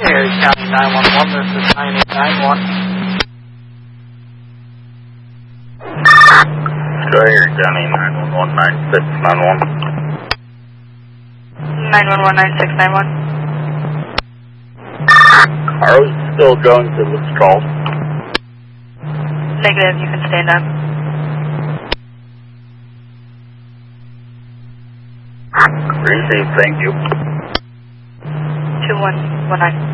Harris County 911, this is 9891. Harris County 911, 9691. 911-9691. Are we still going to this call? Negative, you can stand up. Receive, thank you. 2119.